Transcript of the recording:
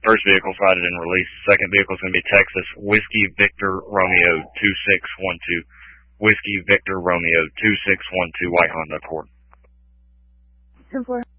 First vehicle sighted and released. Second vehicle is going to be Texas Whiskey Victor Romeo 2612. Whiskey Victor Romeo 2612, white Honda Accord. 10-4.